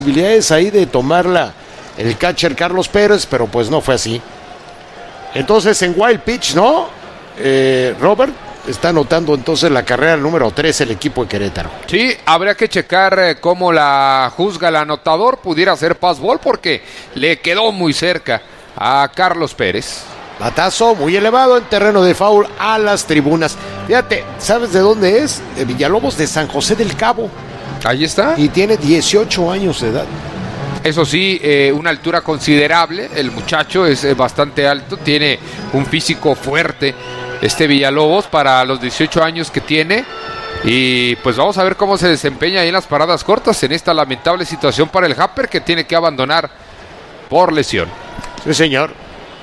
Posibilidades ahí de tomarla el catcher Carlos Pérez, pero pues no fue así. Entonces en wild pitch, ¿no? Robert está anotando entonces la carrera número 3 el equipo de Querétaro. Sí, habría que checar cómo la juzga el anotador. Pudiera ser passball porque le quedó muy cerca a Carlos Pérez. Batazo muy elevado en terreno de foul a las tribunas. Fíjate, ¿sabes de dónde es? De Villalobos, de San José del Cabo. Ahí está. Y tiene 18 años de edad. Eso sí, una altura considerable. El muchacho es bastante alto, tiene un físico fuerte. Villalobos para los 18 años que tiene. Y pues vamos a ver cómo se desempeña ahí en las paradas cortas en esta lamentable situación para el Happer, que tiene que abandonar por lesión. Sí, señor.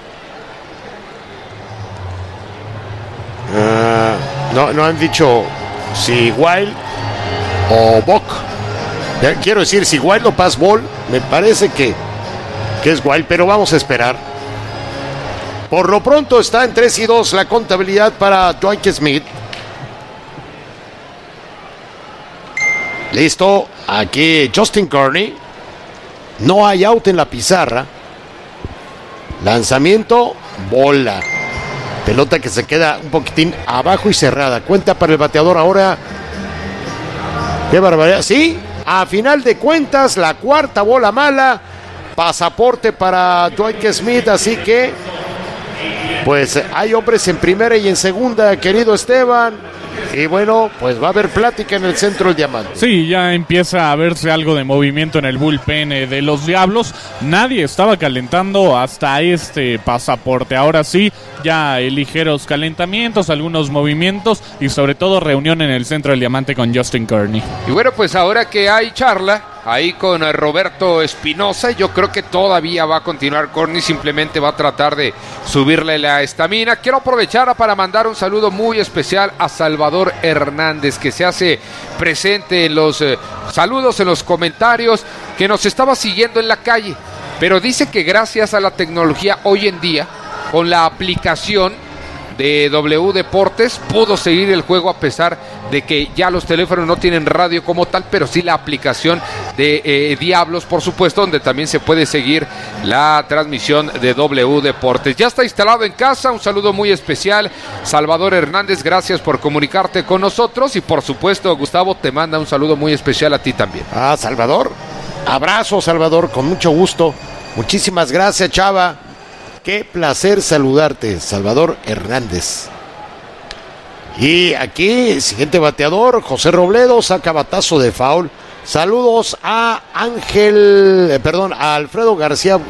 No han dicho si Wild o Bock. Quiero decir, si Wild o Passball, me parece que es Wild, pero vamos a esperar. Por lo pronto está en 3-2 la contabilidad para Dwight Smith. Listo, aquí Justin Kearney. No hay out en la pizarra. Lanzamiento, bola. Pelota que se queda un poquitín abajo y cerrada. Cuenta para el bateador ahora. ¡Qué barbaridad! Sí, a final de cuentas, la cuarta bola mala. Pasaporte para Dwight Smith, así que pues hay hombres en primera y en segunda, querido Esteban. Y bueno, pues va a haber plática en el centro del diamante. Sí, ya empieza a verse algo de movimiento en el bullpen de los Diablos. Nadie estaba calentando hasta este pasaporte. Ahora sí, ya ligeros calentamientos, algunos movimientos y sobre todo reunión en el centro del diamante con Justin Kearney. Y bueno, pues ahora que hay charla ahí con Roberto Espinosa, yo creo que todavía va a continuar Kearney, simplemente va a tratar de subirle la estamina. Quiero aprovechar para mandar un saludo muy especial a Salvador Hernández, que se hace presente en los saludos, en los comentarios, que nos estaba siguiendo en la calle, pero dice que gracias a la tecnología hoy en día, con la aplicación de W Deportes, pudo seguir el juego a pesar de que ya los teléfonos no tienen radio como tal, pero sí la aplicación de Diablos, por supuesto, donde también se puede seguir la transmisión de W Deportes. Ya está instalado en casa, un saludo muy especial, Salvador Hernández, gracias por comunicarte con nosotros y por supuesto, Gustavo, te manda un saludo muy especial a ti también. Salvador, abrazo Salvador, con mucho gusto, muchísimas gracias, Chava. Qué placer saludarte, Salvador Hernández. Y aquí, siguiente bateador, José Robledo, saca batazo de foul. Saludos a a Alfredo García,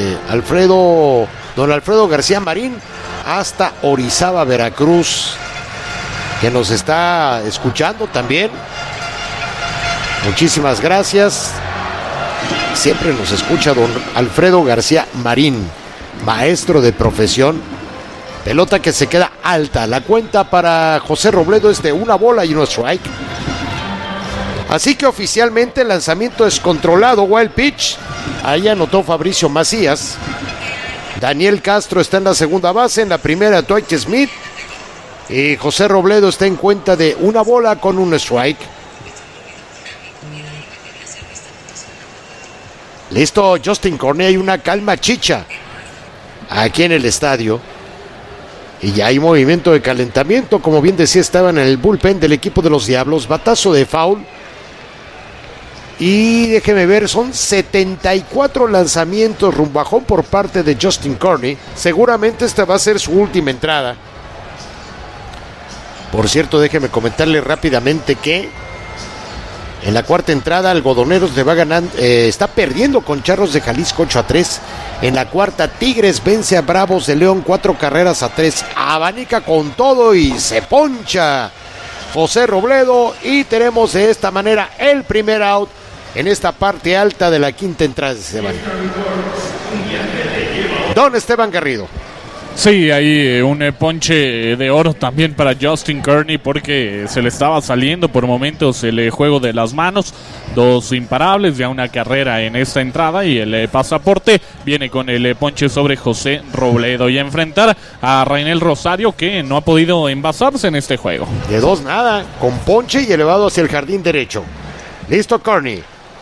don Alfredo García Marín, hasta Orizaba, Veracruz, que nos está escuchando también. Muchísimas gracias. Siempre nos escucha don Alfredo García Marín, maestro de profesión. Pelota que se queda alta. La cuenta para José Robledo es de una bola y un strike. Así que oficialmente el lanzamiento es controlado. Wild pitch. Ahí anotó Fabricio Macías. Daniel Castro está en la segunda base. En la primera, Dwight Smith. Y José Robledo está en cuenta de una bola con un strike. Listo, Justin Kearney. Hay una calma chicha aquí en el estadio. Y ya hay movimiento de calentamiento. Como bien decía, estaban en el bullpen del equipo de los Diablos. Batazo de foul. Y déjeme ver, son 74 lanzamientos rumbajón por parte de Justin Kearney. Seguramente esta va a ser su última entrada. Por cierto, déjeme comentarle rápidamente que en la cuarta entrada, Algodoneros le va ganando, está perdiendo con Charros de Jalisco 8-3. En la cuarta, Tigres vence a Bravos de León 4-3. Abanica con todo y se poncha José Robledo. Y tenemos de esta manera el primer out en esta parte alta de la quinta entrada de Esteban. Don Esteban Garrido. Sí, hay un ponche de oro también para Justin Kearney porque se le estaba saliendo por momentos el juego de las manos. 2 imparables, ya una carrera en esta entrada y el pasaporte viene con el ponche sobre José Robledo y a enfrentar a Rainel Rosario, que no ha podido envasarse en este juego. De 2 nada, con ponche y elevado hacia el jardín derecho. Listo Kearney.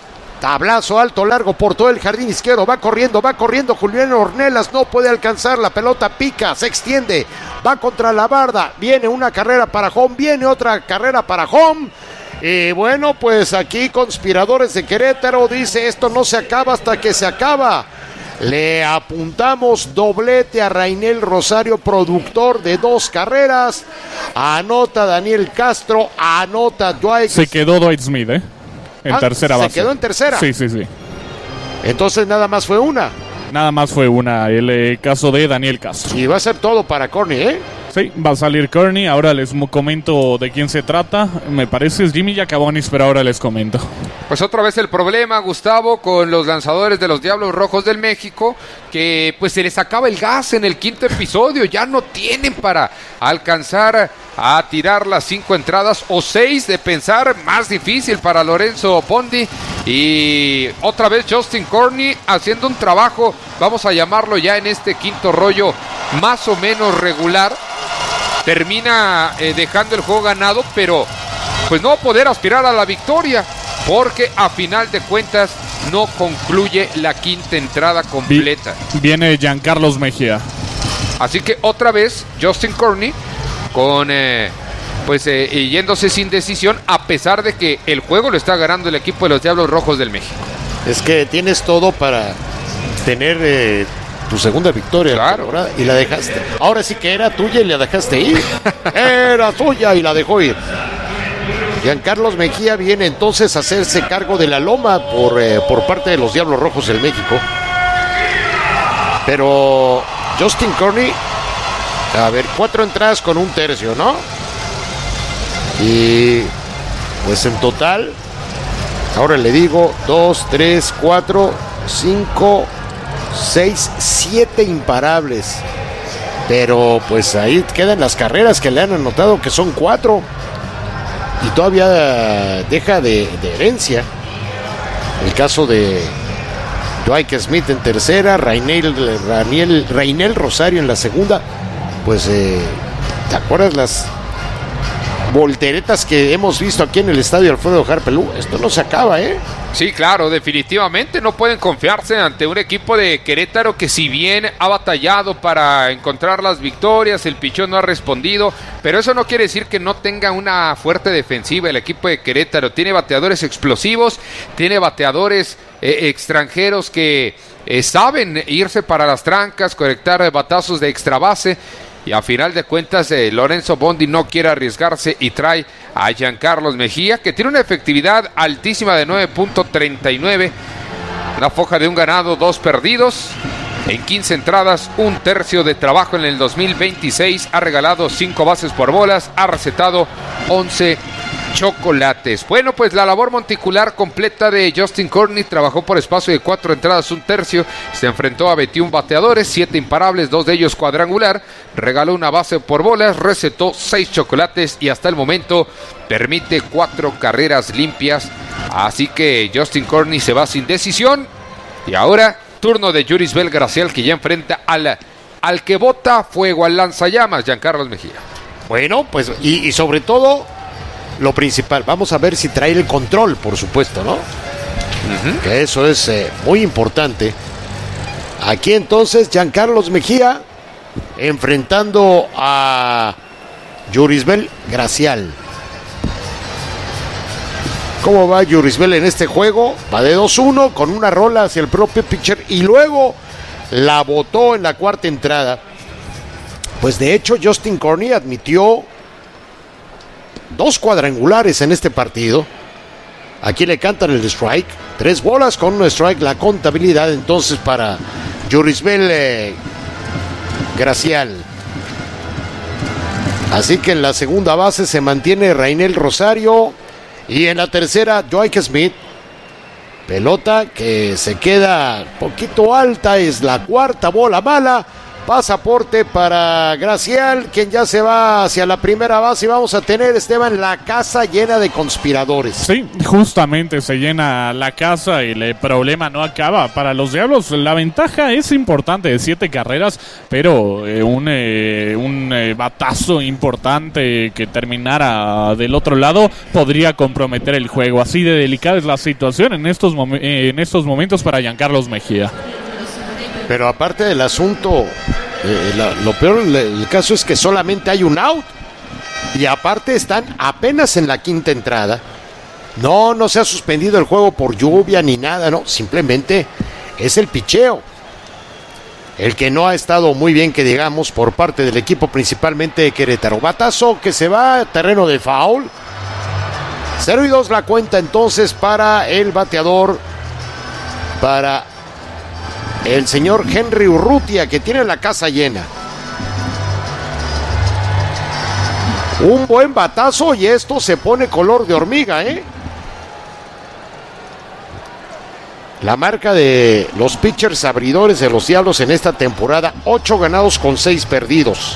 Tablazo alto, largo por todo el jardín izquierdo. Va corriendo Julián Ornelas. No puede alcanzar. La pelota pica, se extiende. Va contra la barda. Viene una carrera para home. Viene otra carrera para home. Y bueno, pues aquí Conspiradores de Querétaro dice: esto no se acaba hasta que se acaba. Le apuntamos doblete a Rainel Rosario, productor de 2 carreras. Anota Daniel Castro. Anota Dwight. Se quedó Dwight Smith, en tercera base. ¿Se quedó en tercera? Sí. Entonces nada más fue una. Nada más fue una, el caso de Daniel Castro. Y va a ser todo para Corny, Sí, va a salir Kearney. Ahora les comento de quién se trata. Me parece es Jimmy Yacabonis, pero ahora les comento. Pues otra vez el problema, Gustavo, con los lanzadores de los Diablos Rojos del México, que pues se les acaba el gas en el 5º episodio. Ya no tienen para alcanzar a tirar las 5 entradas o 6 de pensar. Más difícil para Lorenzo Bondi. Y otra vez Justin Kearney haciendo un trabajo, vamos a llamarlo ya en este 5º rollo, más o menos regular. Termina dejando el juego ganado, pero pues no va a poder aspirar a la victoria, porque a final de cuentas no concluye la 5ª entrada completa. Viene Giancarlos Mejía. Así que otra vez Justin Kearney con yéndose sin decisión, a pesar de que el juego lo está ganando el equipo de los Diablos Rojos del México. Es que tienes todo para tener tu segunda victoria, claro, y la dejaste. Ahora sí que era tuya y la dejaste ir. Era tuya y la dejó ir. Giancarlos Mejía viene entonces a hacerse cargo de la loma por parte de los Diablos Rojos del México. Pero Justin Kearney, a ver, 4 entradas con 1/3, ¿no? Y pues en total, ahora le digo, 2, 3, 4, 5, 6, 7 imparables. Pero pues ahí quedan las carreras que le han anotado, que son 4. Y todavía deja de herencia el caso de Dwight Smith en tercera, Rainel Rosario en la segunda. Pues ¿te acuerdas las volteretas que hemos visto aquí en el estadio Alfredo Harpelú? Esto no se acaba, Sí, claro, definitivamente no pueden confiarse ante un equipo de Querétaro que, si bien ha batallado para encontrar las victorias, el pichón no ha respondido, pero eso no quiere decir que no tenga una fuerte defensiva. El equipo de Querétaro tiene bateadores explosivos, tiene bateadores extranjeros que saben irse para las trancas, conectar batazos de extra base. Y a final de cuentas Lorenzo Bondi no quiere arriesgarse y trae a Giancarlos Mejía, que tiene una efectividad altísima de 9.39, una foja de 1 ganado, 2 perdidos en 15 entradas, 1/3 de trabajo en el 2026. Ha regalado 5 bases por bolas, ha recetado 11 chocolates. Bueno, pues la labor monticular completa de Justin Kearney. Trabajó por espacio de 4 entradas, 1/3. Se enfrentó a 21 bateadores, 7 imparables, 2 de ellos cuadrangular. Regaló 1 base por bolas, recetó 6 chocolates y hasta el momento permite 4 carreras limpias. Así que Justin Kearney se va sin decisión. Y ahora turno de Yurisbel Gracial, que ya enfrenta al que bota fuego, al lanzallamas, Giancarlos Mejía. Bueno, pues y sobre todo lo principal, vamos a ver si trae el control, por supuesto, ¿no? Que eso es muy importante. Aquí entonces Giancarlos Mejía enfrentando a Yurisbel Gracial. ¿Cómo va Yurisbel en este juego? Va de 2-1 con una rola hacia el propio pitcher y luego la botó en la 4ª entrada. Pues de hecho Justin Kearney admitió 2 cuadrangulares en este partido. Aquí le cantan el strike. 3 bolas con 1 strike. La contabilidad entonces para Yurisbel Gracial. Así que en la segunda base se mantiene Rainel Rosario. Y en la tercera, Dwight Smith. Pelota que se queda poquito alta. Es la 4ª bola mala. Pasaporte para Gracial, quien ya se va hacia la primera base, y vamos a tener, Esteban, la casa llena de conspiradores. Sí, justamente se llena la casa y el problema no acaba. Para los Diablos la ventaja es importante de 7 carreras, pero un batazo importante que terminara del otro lado podría comprometer el juego. Así de delicada es la situación en estos momentos para Giancarlos Mejía. Pero aparte del asunto, lo peor, el caso es que solamente hay un out. Y aparte están apenas en la quinta entrada. No se ha suspendido el juego por lluvia ni nada, no. Simplemente es el picheo el que no ha estado muy bien, que digamos, por parte del equipo principalmente de Querétaro. Batazo que se va a terreno de foul. 0-2 la cuenta entonces para el bateador, para el señor Henry Urrutia, que tiene la casa llena. Un buen batazo y esto se pone color de hormiga, ¿eh? La marca de los pitchers abridores de los Diablos en esta temporada: 8 ganados con 6 perdidos.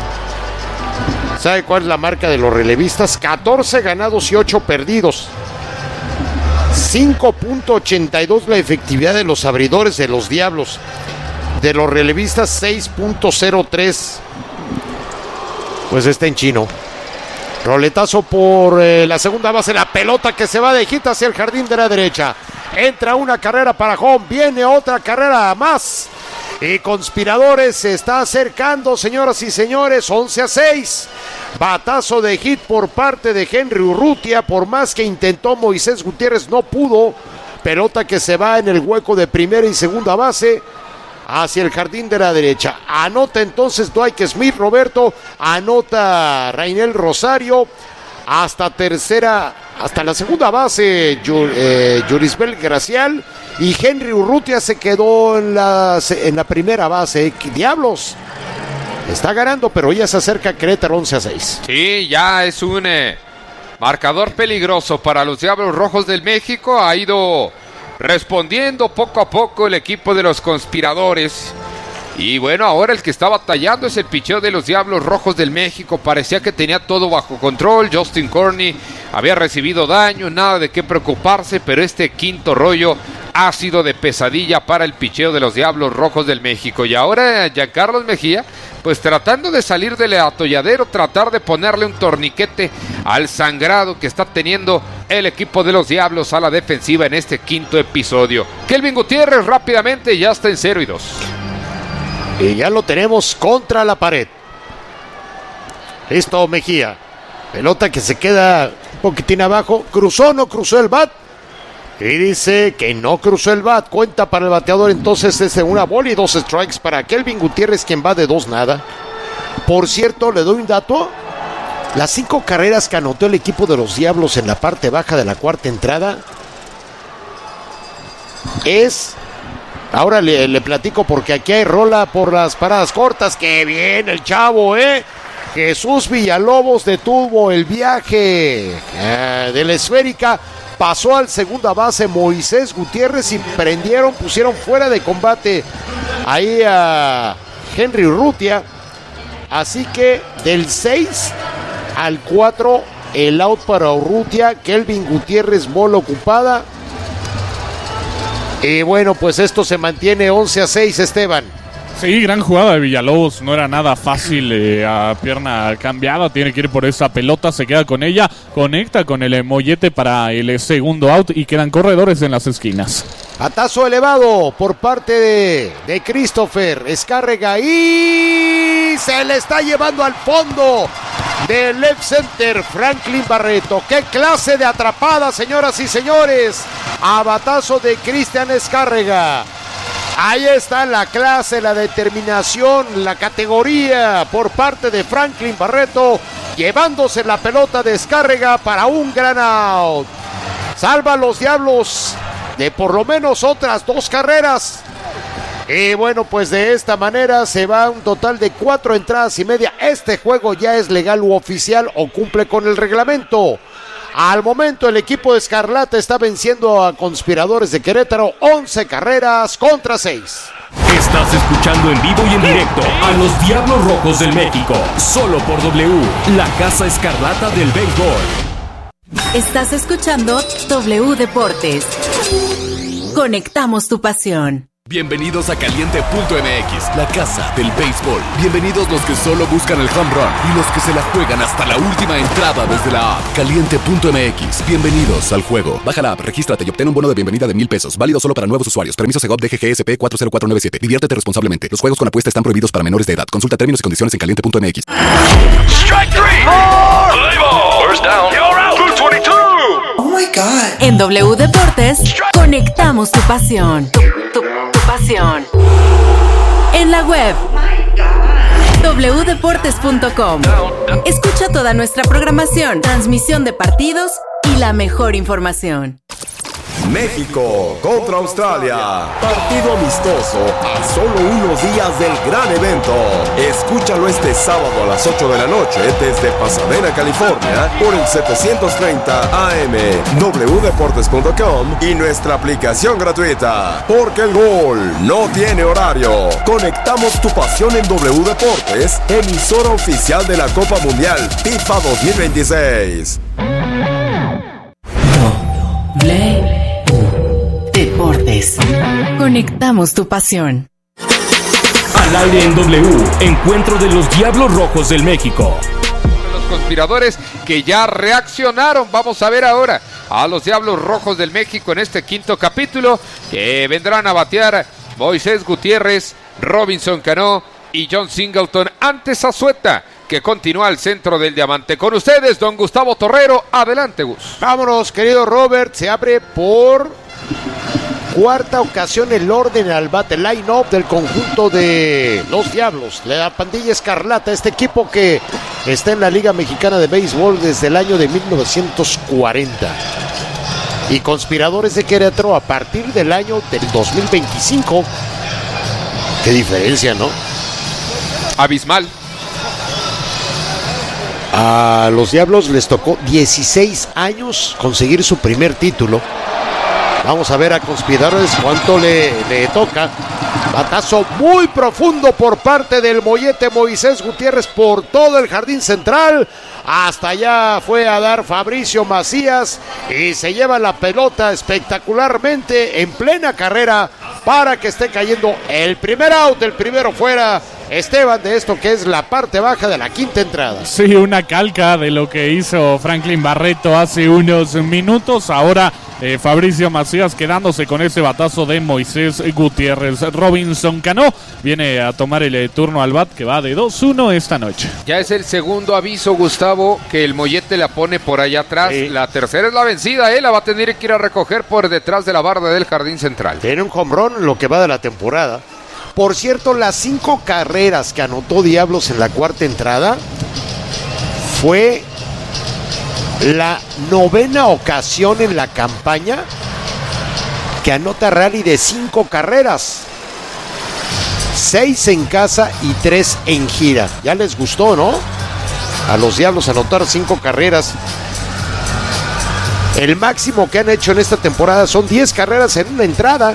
¿Sabe cuál es la marca de los relevistas? 14 ganados y 8 perdidos. 5.82 la efectividad de los abridores de los Diablos. De los relevistas, 6.03. Pues está en chino. Roletazo por la segunda base. La pelota que se va de hit hacia el jardín de la derecha. Entra una carrera para home. Viene otra carrera más. Y Conspiradores se está acercando, señoras y señores. 11-6. Batazo de hit por parte de Henry Urrutia. Por más que intentó Moisés Gutiérrez, no pudo. Pelota que se va en el hueco de primera y segunda base hacia el jardín de la derecha. Anota entonces Dwight Smith, Roberto. Anota Rainel Rosario. Hasta la segunda base, Yurisbel Gracial. Y Henry Urrutia se quedó en la primera base. Diablos está ganando, pero ya se acerca Querétaro 11-6. Sí, ya es un marcador peligroso para los Diablos Rojos del México. Ha ido respondiendo poco a poco el equipo de los Conspiradores. Y bueno, ahora el que está batallando es el picheo de los Diablos Rojos del México. Parecía que tenía todo bajo control. Justin Corney había recibido daño, nada de qué preocuparse, pero este quinto rollo ha sido de pesadilla para el picheo de los Diablos Rojos del México. Y ahora Giancarlos Mejía, pues tratando de salir del atolladero, tratar de ponerle un torniquete al sangrado que está teniendo el equipo de los Diablos a la defensiva en este quinto episodio. Kelvin Gutiérrez rápidamente ya está en 0-2. Y ya lo tenemos contra la pared. Listo, Mejía. Pelota que se queda un poquitín abajo. ¿Cruzó o no cruzó el bat? Y dice que no cruzó el bat. Cuenta para el bateador entonces es una bola y 2 strikes para Kelvin Gutiérrez, quien va de 2-0. Por cierto, le doy un dato. Las 5 carreras que anotó el equipo de los Diablos en la parte baja de la cuarta entrada es... Ahora le platico porque aquí hay rola por las paradas cortas. ¡Qué bien el chavo, eh! Jesús Villalobos detuvo el viaje de la esférica. Pasó al segunda base Moisés Gutiérrez y pusieron fuera de combate ahí a Henry Urrutia. Así que del 6 al 4 el out para Urrutia. Kelvin Gutiérrez, bola ocupada. Y bueno, pues esto se mantiene 11-6, Esteban. Sí, gran jugada de Villalobos, no era nada fácil, a pierna cambiada, tiene que ir por esa pelota, se queda con ella, conecta con el mollete para el segundo out y quedan corredores en las esquinas. Batazo elevado por parte de Christopher Escárrega y se le está llevando al fondo del left center Franklin Barreto. ¡Qué clase de atrapada, señoras y señores! A batazo de Cristian Escárrega. Ahí está la clase, la determinación, la categoría por parte de Franklin Barreto, llevándose la pelota de Escárrega para un gran out. Salva a los Diablos de por lo menos otras 2 carreras. Y bueno, pues de esta manera se va un total de 4 entradas y media. Este juego ya es legal u oficial o cumple con el reglamento. Al momento el equipo de Escarlata está venciendo a Conspiradores de Querétaro 11 carreras contra 6. Estás escuchando en vivo y en directo a los Diablos Rojos del México, solo por W, la Casa Escarlata del béisbol. Estás escuchando W Deportes. Conectamos tu pasión. Bienvenidos a Caliente.mx, la casa del béisbol. Bienvenidos los que solo buscan el home run y los que se la juegan hasta la última entrada desde la app. Caliente.mx, bienvenidos al juego. Baja la app, regístrate y obtén un bono de bienvenida de $1,000. Válido solo para nuevos usuarios. Permiso Segov DGGSP 40497. Diviértete responsablemente. Los juegos con apuesta están prohibidos para menores de edad. Consulta términos y condiciones en Caliente.mx. Strike three! Play ball! First down! You're out! 222! Oh my God. En W Deportes, conectamos tu pasión. Tu pasión. En la web wdeportes.com. Escucha toda nuestra programación, transmisión de partidos y la mejor información. México contra Australia. Partido amistoso a solo unos días del gran evento. Escúchalo este sábado a las 8 de la noche desde Pasadena, California, por el 730 AM, wdeportes.com y nuestra aplicación gratuita. Porque el gol no tiene horario. Conectamos tu pasión en W Deportes, emisora oficial de la Copa Mundial FIFA 2026. Deportes. Conectamos tu pasión. Al aire en W, encuentro de los Diablos Rojos del México. Los conspiradores que ya reaccionaron. Vamos a ver ahora a los Diablos Rojos del México en este quinto capítulo, que vendrán a batear Moisés Gutiérrez, Robinson Cano y John Singleton ante Zazueta, que continúa al centro del diamante. Con ustedes, don Gustavo Torrero. Adelante, Gus. Vámonos, querido Robert. Se abre por cuarta ocasión el orden al bate, line-up del conjunto de los Diablos, la pandilla escarlata, este equipo que está en la Liga Mexicana de Béisbol desde el año de 1940. Y conspiradores de Querétaro a partir del año del 2025. Qué diferencia, ¿no? Abismal. A los Diablos les tocó 16 años conseguir su primer título. Vamos a ver a conspiradores cuánto le toca. Batazo muy profundo por parte del mollete Moisés Gutiérrez por todo el jardín central. Hasta allá fue a dar Fabricio Macías y se lleva la pelota espectacularmente en plena carrera para que esté cayendo el primer out, el primero fuera. Esteban, de esto que es la parte baja de la quinta entrada. Sí, una calca de lo que hizo Franklin Barreto hace unos minutos. Ahora Fabricio Macías quedándose con ese batazo de Moisés Gutiérrez. Robinson Cano viene a tomar el turno al bat, que va de 2-1 esta noche. Ya es el segundo aviso, Gustavo, que el mollete la pone por allá atrás. Sí. La tercera es la vencida, la va a tener que ir a recoger por detrás de la barda del jardín central. Tiene un home run en lo que va de la temporada. Por cierto, las 5 carreras que anotó Diablos en la cuarta entrada fue la 9ª ocasión en la campaña que anota rally de 5 carreras. 6 en casa y 3 en gira. Ya les gustó, ¿no? A los Diablos anotar 5 carreras. El máximo que han hecho en esta temporada son 10 carreras en una entrada.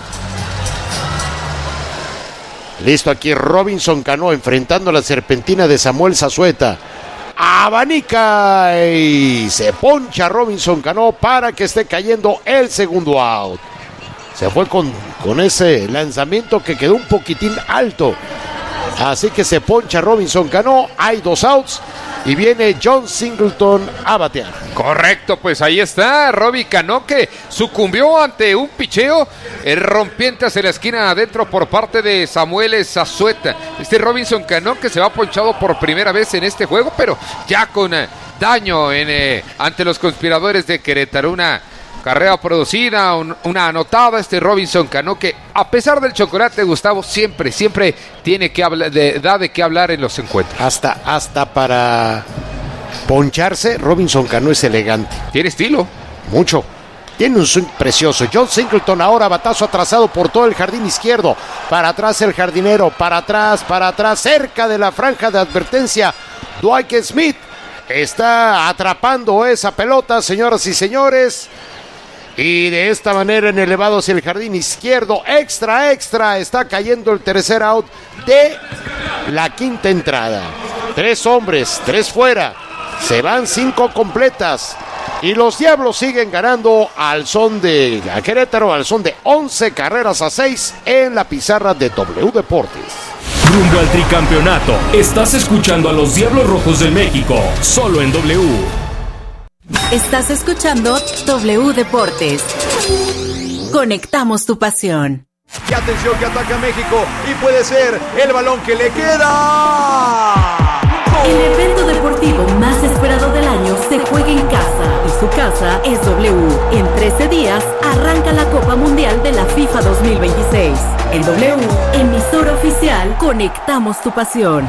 Listo aquí Robinson Cano enfrentando la serpentina de Samuel Zazueta. Abanica y se poncha Robinson Cano para que esté cayendo el segundo out. Se fue con ese lanzamiento que quedó un poquitín alto. Así que se poncha Robinson Cano. Hay 2 outs y viene John Singleton a batear. Correcto, pues ahí está Robbie Cano, que sucumbió ante un picheo rompiente hacia la esquina adentro por parte de Samuel Zazueta. Robinson Cano que se va ponchado por primera vez en este juego, pero ya con daño ante los conspiradores de Querétaro. Una carrera producida, una anotada. Robinson Cano, que a pesar del chocolate, Gustavo, siempre tiene que hablar, da de qué hablar en los encuentros. Hasta para poncharse, Robinson Cano es elegante. Tiene estilo. Mucho. Tiene un swing precioso. John Singleton ahora batazo atrasado por todo el jardín izquierdo. Para atrás el jardinero, para atrás, cerca de la franja de advertencia. Dwight Smith está atrapando esa pelota, señoras y señores. Y de esta manera en elevado hacia el jardín izquierdo, extra, está cayendo el tercer out de la quinta entrada. 3 hombres, 3 fuera, se van 5 completas. Y los Diablos siguen ganando a Querétaro al son de 11 carreras a 6 en la pizarra de W Deportes. Rumbo al tricampeonato, estás escuchando a los Diablos Rojos del México, solo en W. Estás escuchando W Deportes. Conectamos tu pasión. Y atención que ataca México y puede ser el balón que le queda. El evento deportivo más esperado del año se juega en casa y su casa es W. En 13 días arranca la Copa Mundial de la FIFA 2026. En W, emisora oficial, conectamos tu pasión.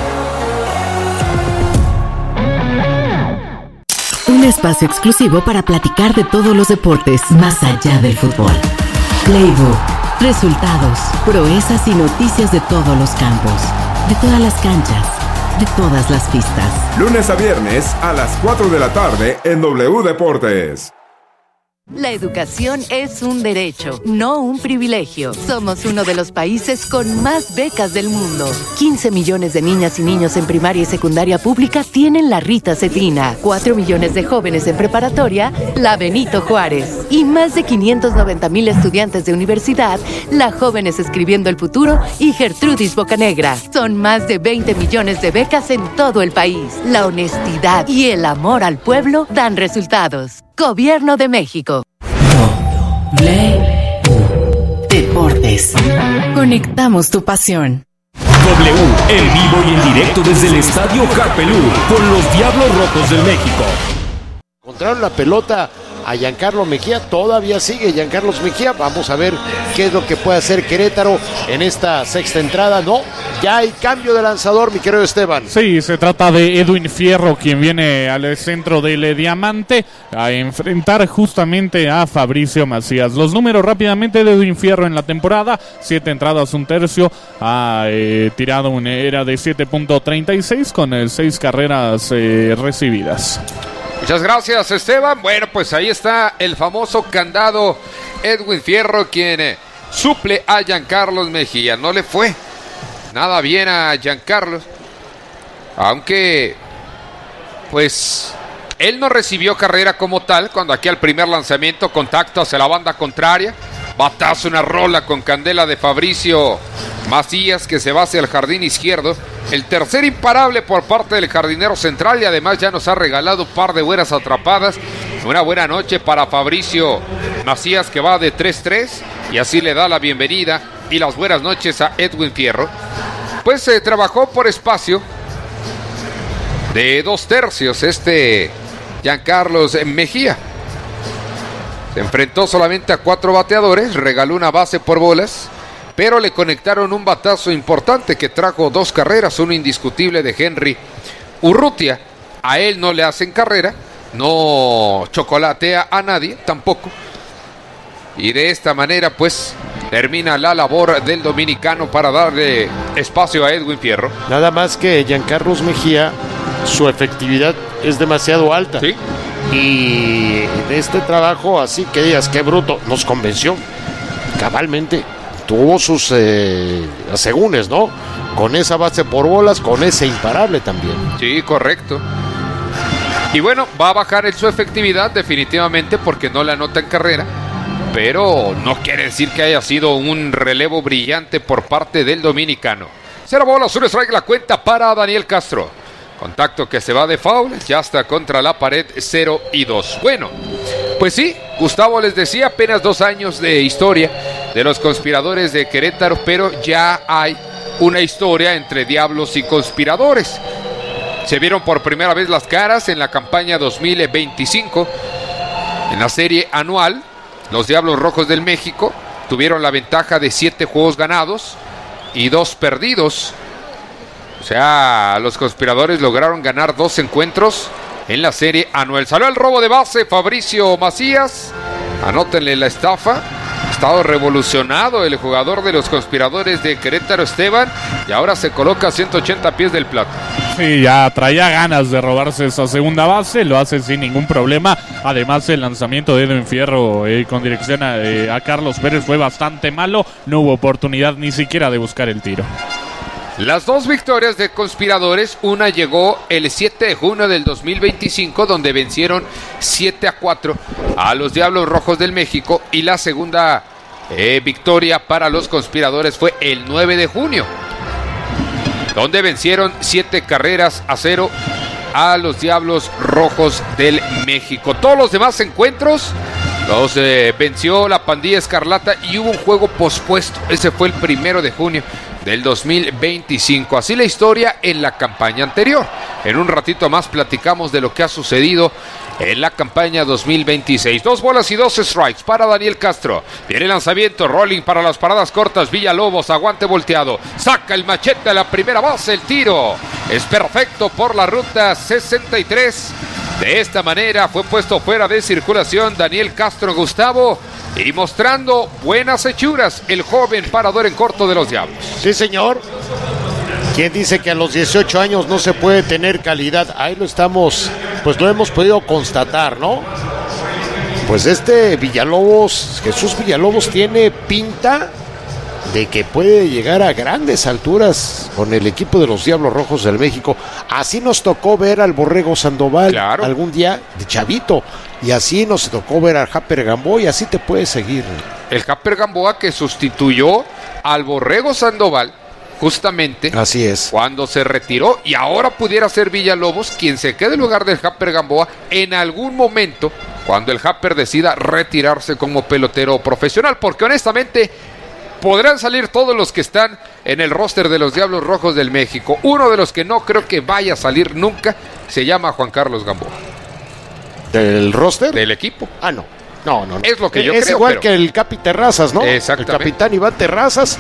Un espacio exclusivo para platicar de todos los deportes más allá del fútbol. Playbook, resultados, proezas y noticias de todos los campos, de todas las canchas, de todas las pistas. Lunes a viernes a las 4 de la tarde en W Deportes. La educación es un derecho, no un privilegio. Somos uno de los países con más becas del mundo. 15 millones de niñas y niños en primaria y secundaria pública tienen la Rita Cefina. 4 millones de jóvenes en preparatoria, la Benito Juárez. Y más de 590,000 estudiantes de universidad, la Jóvenes Escribiendo el Futuro y Gertrudis Bocanegra. Son más de 20 millones de becas en todo el país. La honestidad y el amor al pueblo dan resultados. Gobierno de México. Deportes. Conectamos tu pasión. W, en vivo y en directo desde el Estadio Carpelú, con los Diablos Rojos del México. Encontraron la pelota a Giancarlo Mejía, todavía sigue Giancarlo Mejía, vamos a ver qué es lo que puede hacer Querétaro en esta sexta entrada. No, ya hay cambio de lanzador, mi querido Esteban. Sí, se trata de Edwin Fierro, quien viene al centro del Diamante a enfrentar justamente a Fabricio Macías. Los números rápidamente de Edwin Fierro en la temporada: 7 entradas, 1 tercio, ha tirado una era de 7.36 con 6 carreras recibidas. Muchas gracias, Esteban. Bueno, pues ahí está el famoso candado Edwin Fierro, quien suple a Giancarlo Mejía. No le fue nada bien a Giancarlo, aunque pues él no recibió carrera como tal, cuando aquí al primer lanzamiento, contacto hacia la banda contraria, batazo, una rola con candela de Fabricio Macías, que se va hacia el jardín izquierdo. El tercer imparable por parte del jardinero central, y además ya nos ha regalado un par de buenas atrapadas. Una buena noche para Fabricio Macías, que va de 3-3, y así le da la bienvenida y las buenas noches a Edwin Fierro. Pues se trabajó por espacio de 2 tercios Giancarlo Mejía. Se enfrentó solamente a 4 bateadores, regaló una base por bolas, pero le conectaron un batazo importante que trajo 2 carreras, uno indiscutible de Henry Urrutia. A él no le hacen carrera, no chocolatea a nadie tampoco. Y de esta manera pues termina la labor del dominicano para darle espacio a Edwin Fierro. Nada más que Giancarlo Mejía, su efectividad es demasiado alta. ¿Sí? Y de este trabajo, así que digas, qué bruto, nos convenció cabalmente. Tuvo sus asegúnes, ¿no? Con esa base por bolas, con ese imparable también. Sí, correcto. Y bueno, va a bajar su efectividad definitivamente porque no la anota en carrera, pero no quiere decir que haya sido un relevo brillante por parte del dominicano. 0 bolas, 1 strike la cuenta para Daniel Castro. Contacto que se va de foul, ya está contra la pared, 0-2. Bueno, pues sí, Gustavo les decía, apenas 2 años de historia de los conspiradores de Querétaro, pero ya hay una historia entre diablos y conspiradores. Se vieron por primera vez las caras en la campaña 2025. En la serie anual, los Diablos Rojos del México tuvieron la ventaja de 7 juegos ganados y 2 perdidos. O sea, los conspiradores lograron ganar 2 encuentros en la serie anual. Salió el robo de base Fabricio Macías. Anótenle la estafa. Ha estado revolucionado el jugador de los conspiradores de Querétaro, Esteban, y ahora se coloca a 180 pies del plato. Sí, ya traía ganas de robarse esa segunda base, lo hace sin ningún problema. Además, el lanzamiento de Edwin Fierro con dirección a Carlos Pérez fue bastante malo. No hubo oportunidad ni siquiera de buscar el tiro. Las dos victorias de Conspiradores, una llegó el 7 de junio del 2025, donde vencieron 7-4 a los Diablos Rojos del México, y la segunda victoria para los Conspiradores fue el 9 de junio, donde vencieron 7-0 a los Diablos Rojos del México. Todos los demás encuentros los venció la Pandilla Escarlata y hubo un juego pospuesto. Ese fue el 1 de junio del 2025. Así la historia en la campaña anterior. En un ratito más platicamos de lo que ha sucedido en la campaña 2026. 2 bolas y 2 strikes para Daniel Castro. Viene el lanzamiento, rolling para las paradas cortas. Villalobos, aguante volteado. Saca el machete a la primera base. El tiro es perfecto por la ruta 63. De esta manera fue puesto fuera de circulación Daniel Castro Gustavo, y mostrando buenas hechuras el joven parador en corto de los Diablos. Sí, señor. ¿Quién dice que a los 18 años no se puede tener calidad? Ahí lo estamos, pues lo hemos podido constatar, ¿no? Pues Villalobos, Jesús Villalobos, tiene pinta de que puede llegar a grandes alturas con el equipo de los Diablos Rojos del México. Así nos tocó ver al Borrego Sandoval, claro, algún día de chavito, y así nos tocó ver al Japper Gamboa, y así te puedes seguir. El Japper Gamboa que sustituyó al Borrego Sandoval justamente, así es, cuando se retiró, y ahora pudiera ser Villalobos quien se quede en lugar del Japper Gamboa en algún momento cuando el Japper decida retirarse como pelotero profesional, porque honestamente podrán salir todos los que están en el roster de los Diablos Rojos del México. Uno de los que no creo que vaya a salir nunca se llama Juan Carlos Gamboa. ¿Del roster? Del equipo. Ah, no. Es lo que yo creo. Es igual que el Capi Terrazas, ¿no? Exactamente. El capitán Iván Terrazas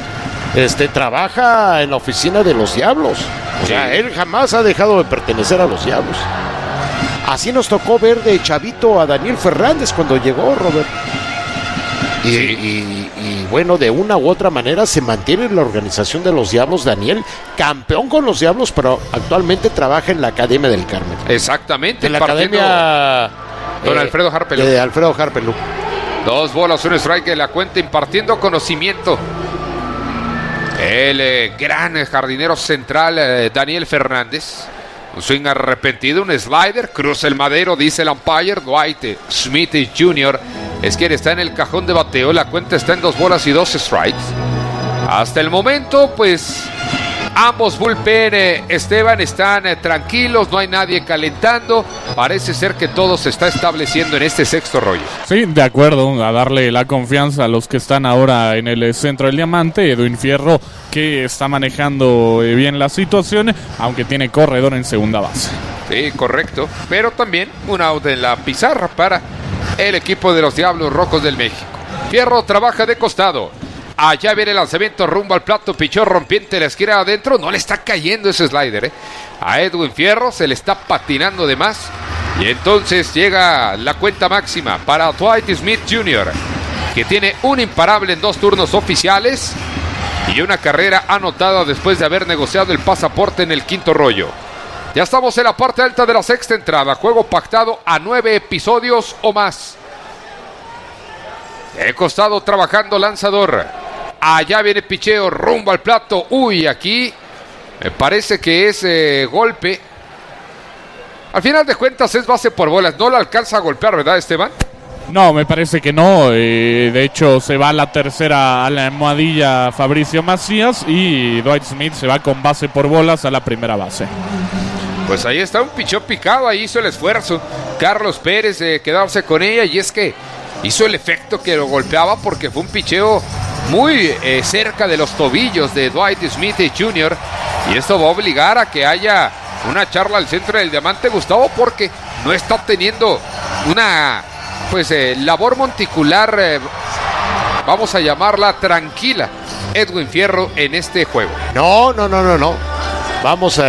trabaja en la oficina de los Diablos. O sea, él jamás ha dejado de pertenecer a los Diablos. Así nos tocó ver de chavito a Daniel Fernández cuando llegó, Robert. Y bueno, de una u otra manera se mantiene en la organización de los Diablos. Daniel, campeón con los Diablos, pero actualmente trabaja en la Academia del Carmen. Exactamente. En la Academia Don Alfredo Harpelú. De Alfredo Harpelú. 2 bolas, 1 strike en la cuenta, impartiendo conocimiento. El gran jardinero central Daniel Fernández. Un swing arrepentido, un slider, cruza el madero, dice el umpire. Dwight Smith Jr. es quien está en el cajón de bateo. La cuenta está en 2 bolas y 2 strikes. Hasta el momento, pues ambos bullpen, Esteban, están tranquilos, no hay nadie calentando. Parece ser que todo se está estableciendo en este sexto rollo. Sí, de acuerdo, a darle la confianza a los que están ahora en el centro del diamante. Edwin Fierro, que está manejando bien la situación, aunque tiene corredor en segunda base. Sí, correcto, pero también un out en la pizarra para el equipo de los Diablos Rojos del México. Fierro trabaja de costado. Allá viene el lanzamiento rumbo al plato, pichó rompiente de la esquina adentro. No le está cayendo ese slider, A Edwin Fierro se le está patinando de más. Y entonces llega la cuenta máxima para Dwight Smith Jr., que tiene un imparable en 2 turnos oficiales y una carrera anotada después de haber negociado el pasaporte en el quinto rollo. Ya estamos en la parte alta de la sexta entrada. Juego pactado a 9 episodios o más. De costado trabajando lanzador. Allá viene picheo rumbo al plato. Uy, aquí me parece que es golpe. Al final de cuentas es base por bolas. No la alcanza a golpear, ¿verdad, Esteban? No, me parece que no. De hecho, se va a la tercera a la almohadilla Fabricio Macías y Dwight Smith se va con base por bolas a la primera base. Pues ahí está un picheo picado. Ahí hizo el esfuerzo Carlos Pérez de quedarse con ella, y es que hizo el efecto que lo golpeaba porque fue un picheo muy cerca de los tobillos de Dwight Smith Jr. Y esto va a obligar a que haya una charla al centro del diamante, Gustavo, porque no está teniendo una labor monticular, vamos a llamarla tranquila, Edwin Fierro en este juego. No. Vamos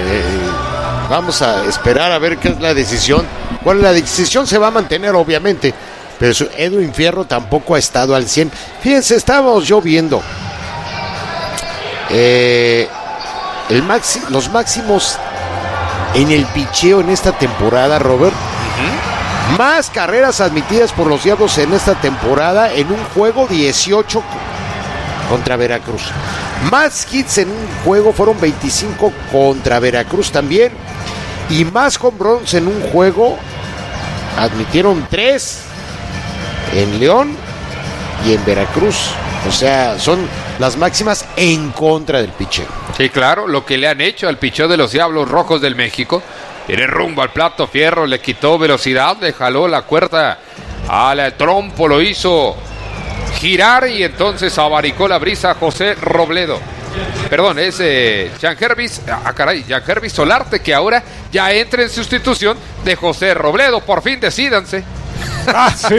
a esperar a ver qué es la decisión. Bueno, la decisión se va a mantener, obviamente, pero Edwin Fierro tampoco ha estado al 100. Fíjense, estábamos yo viendo los máximos en el picheo en esta temporada, Robert. Más carreras admitidas por los Diablos en esta temporada en un juego, 18 contra Veracruz. Más hits en un juego fueron 25 contra Veracruz también. Y más home runs en un juego, admitieron 3 en León y en Veracruz. O sea, son las máximas en contra del picheo. Sí, claro, lo que le han hecho al picheo de los Diablos Rojos del México. Tiene rumbo al plato, Fierro le quitó velocidad, le jaló la cuerda al trompo, lo hizo girar y entonces abaricó la brisa José Robledo. Perdón, es Jean-Gervis Solarte, que ahora ya entra en sustitución de José Robledo. Por fin decídanse. Sí.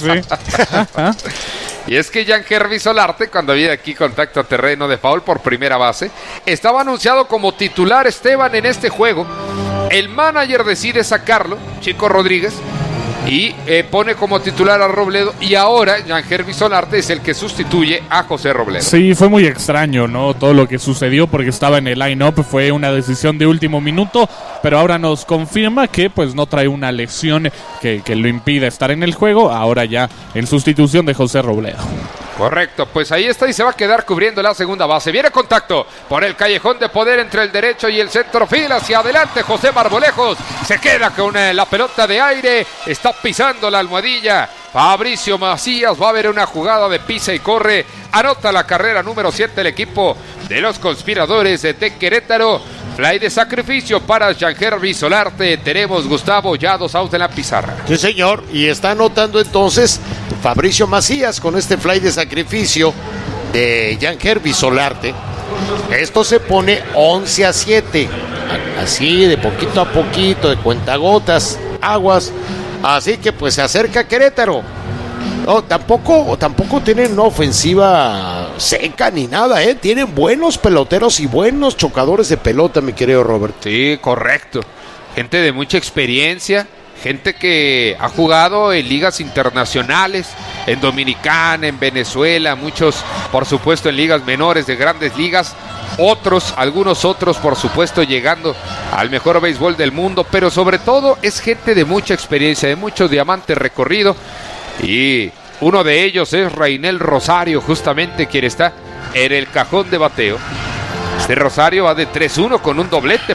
Y es que Jean-Gervis Solarte, cuando había aquí contacto a terreno de foul por primera base, estaba anunciado como titular Esteban en este juego. El manager decide sacarlo, Chico Rodríguez, y pone como titular a Robledo, y ahora Jean-Gervis Solarte es el que sustituye a José Robledo. Sí, fue muy extraño, ¿no? Todo lo que sucedió porque estaba en el line-up, fue una decisión de último minuto, pero ahora nos confirma que pues no trae una lesión que lo impida estar en el juego, ahora ya en sustitución de José Robledo. Correcto, pues ahí está y se va a quedar cubriendo la segunda base. Viene contacto por el callejón de poder entre el derecho y el centrofil. Hacia adelante José Marbolejos. Se queda con la pelota de aire. Está pisando la almohadilla. Fabricio Macías va a ver una jugada de pisa y corre. Anota la carrera número 7 el equipo de los conspiradores de Querétaro. Fly de sacrificio para Jean-Gervis Solarte. Tenemos, Gustavo, ya 2 outs en la pizarra. Sí, señor. Y está anotando entonces Fabricio Macías con este fly de sacrificio de Jean-Gervis Solarte. Esto se pone 11-7. Así, de poquito a poquito, de cuentagotas, aguas. Así que pues se acerca Querétaro. No, tampoco tienen una ofensiva seca ni nada, ¿eh? Tienen buenos peloteros y buenos chocadores de pelota, mi querido Robert. Sí, correcto. Gente de mucha experiencia, gente que ha jugado en ligas internacionales, en Dominicana, en Venezuela, muchos, por supuesto, en ligas menores de grandes ligas. Algunos otros, por supuesto, llegando al mejor béisbol del mundo, pero sobre todo es gente de mucha experiencia, de mucho diamante recorrido. Y uno de ellos es Rainel Rosario, justamente quien está en el cajón de bateo. Este Rosario va de 3-1 con un doblete,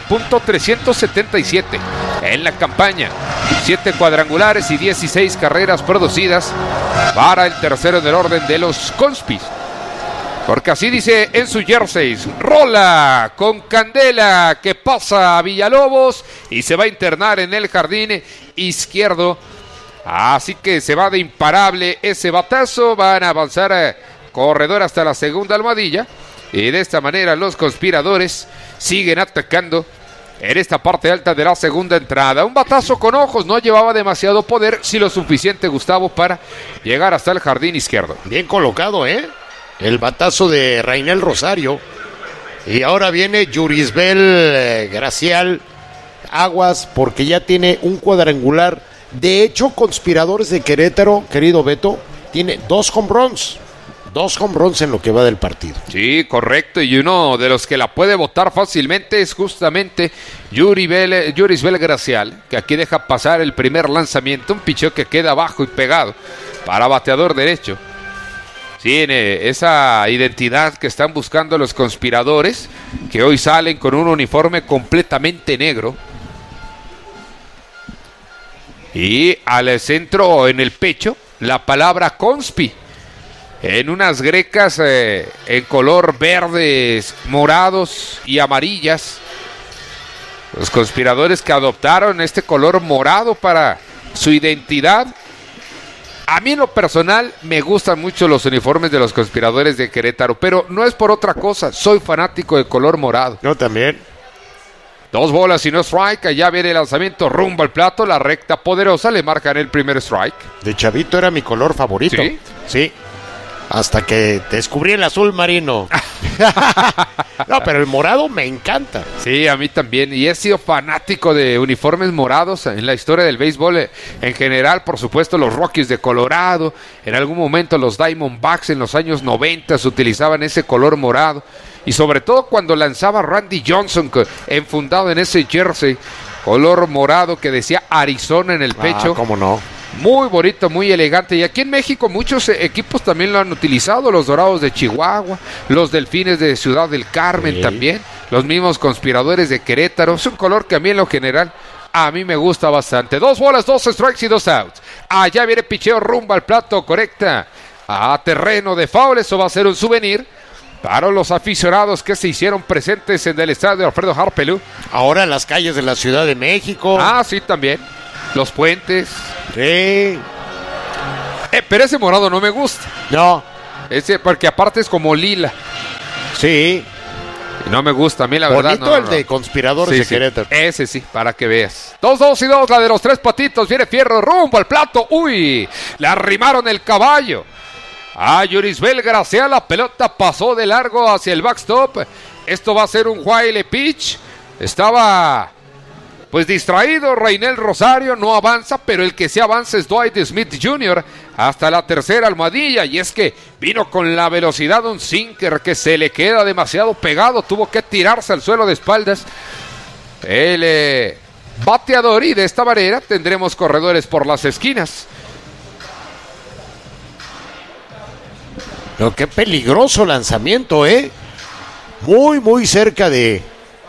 .377 en la campaña. 7 cuadrangulares y 16 carreras producidas para el tercero del orden de los Conspis. Porque así dice en su jersey: rola con candela que pasa a Villalobos y se va a internar en el jardín izquierdo. Así que se va de imparable ese batazo. Van a avanzar corredor hasta la segunda almohadilla. Y de esta manera los conspiradores siguen atacando en esta parte alta de la segunda entrada. Un batazo con ojos, no llevaba demasiado poder, sí lo suficiente, Gustavo, para llegar hasta el jardín izquierdo. Bien colocado, el batazo de Rainel Rosario. Y ahora viene Yurisbel Gracial. Aguas, porque ya tiene un cuadrangular. De hecho, Conspiradores de Querétaro, querido Beto, tiene 2 home runs. 2 home runs en lo que va del partido. Sí, correcto. Y uno de los que la puede botar fácilmente es justamente Yurisbel Gracial, que aquí deja pasar el primer lanzamiento. Un picheo que queda abajo y pegado para bateador derecho. Tiene esa identidad que están buscando los conspiradores, que hoy salen con un uniforme completamente negro. Y al centro, en el pecho, la palabra conspi, en unas grecas en color verdes, morados y amarillas. Los conspiradores que adoptaron este color morado para su identidad. A mí en lo personal me gustan mucho los uniformes de los conspiradores de Querétaro, pero no es por otra cosa, soy fanático del color morado. Yo también. 2 bolas y no strike, allá viene el lanzamiento rumbo al plato, la recta poderosa, le marcan el primer strike. De chavito era mi color favorito. ¿Sí? Sí. Hasta que descubrí el azul marino. No, pero el morado me encanta. Sí, a mí también. Y he sido fanático de uniformes morados en la historia del béisbol en general. Por supuesto, los Rockies de Colorado. En algún momento los Diamondbacks en los años 90 utilizaban ese color morado. Y sobre todo cuando lanzaba Randy Johnson enfundado en ese jersey color morado que decía Arizona en el pecho. Cómo no. Muy bonito, muy elegante. Y aquí en México muchos equipos también lo han utilizado. Los Dorados de Chihuahua, los Delfines de Ciudad del Carmen también, los mismos Conspiradores de Querétaro. Es un color que a mí en lo general a mí me gusta bastante. 2 bolas, 2 strikes y 2 outs. Allá viene picheo rumbo al plato, correcta. A terreno de foul, eso va a ser un souvenir para los aficionados que se hicieron presentes en el estadio Alfredo Harpelú. Ahora en las calles de la Ciudad de México. Sí, también. Los puentes. Sí. Pero ese morado no me gusta. No. Ese, porque aparte es como lila. Sí. Y no me gusta a mí, la verdad. Bonito el de Conspiradores de Querétaro. Ese sí, para que veas. 2-2 y 2, la de los 3 patitos. Viene Fierro rumbo al plato. ¡Uy! Le arrimaron el caballo a Yurisbel Gracia. La pelota pasó de largo hacia el backstop. Esto va a ser un wild pitch. Estaba pues distraído Rainel Rosario, no avanza, pero el que sí avanza es Dwight Smith Jr. hasta la tercera almohadilla, y es que vino con la velocidad un sinker que se le queda demasiado pegado, tuvo que tirarse al suelo de espaldas el bateador, y de esta manera tendremos corredores por las esquinas. Pero qué peligroso lanzamiento, muy cerca de...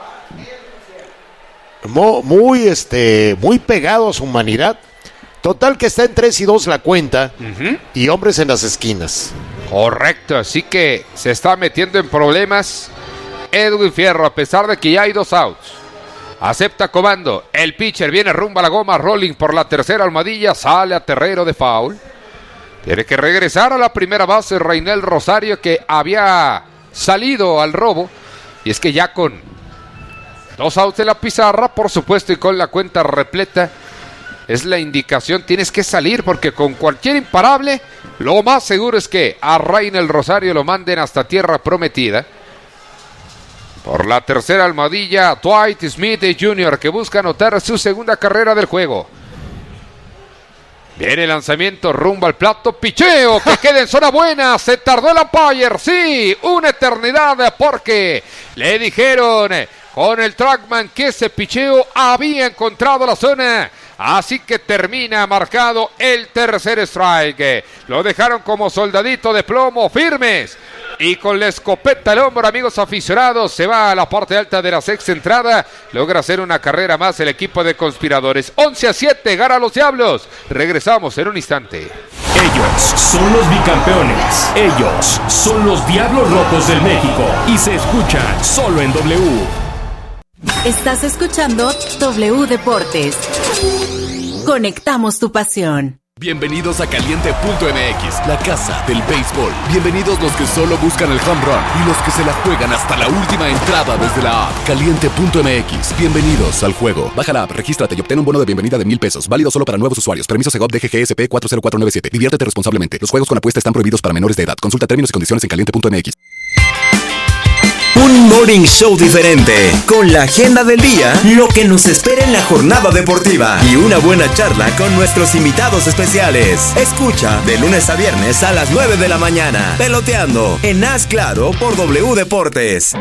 Muy pegado a su humanidad. Total que está en 3-2 la cuenta. Y hombres en las esquinas. Correcto, así que se está metiendo en problemas Edwin Fierro, a pesar de que ya hay 2 outs. Acepta comando, el pitcher viene rumbo a la goma, rolling por la tercera almohadilla, sale a terreno de foul. Tiene que regresar a la primera base Rainel Rosario, que había salido al robo. Y es que ya con 2 outs en la pizarra, por supuesto, y con la cuenta repleta, es la indicación, tienes que salir, porque con cualquier imparable, lo más seguro es que a Rainel Rosario lo manden hasta tierra prometida. Por la tercera almohadilla, Dwight Smith Jr., que busca anotar su segunda carrera del juego. Viene el lanzamiento rumbo al plato, picheo que queda en zona buena, se tardó el umpire, sí, una eternidad, porque le dijeron con el trackman que ese picheo había encontrado la zona, así que termina marcado el tercer strike. Lo dejaron como soldadito de plomo, firmes, y con la escopeta al hombro, amigos aficionados, se va a la parte alta de la sexta entrada, logra hacer una carrera más el equipo de Conspiradores. 11-7, gana los Diablos. Regresamos en un instante. Ellos son los bicampeones. Ellos son los Diablos Rojos del México. Y se escuchan solo en W. Estás escuchando W Deportes. Conectamos tu pasión. Bienvenidos a Caliente.mx, la casa del béisbol. Bienvenidos los que solo buscan el home run y los que se la juegan hasta la última entrada desde la app. Caliente.mx, bienvenidos al juego. Baja la app, regístrate y obtén un bono de bienvenida de $1,000. Válido solo para nuevos usuarios. Permiso Segov DGGSP 40497. Diviértete responsablemente. Los juegos con apuesta están prohibidos para menores de edad. Consulta términos y condiciones en Caliente.mx. Un morning show diferente, con la agenda del día, lo que nos espera en la jornada deportiva y una buena charla con nuestros invitados especiales. Escucha de lunes a viernes a las 9 de la mañana, Peloteando, en Haz Claro por W Deportes.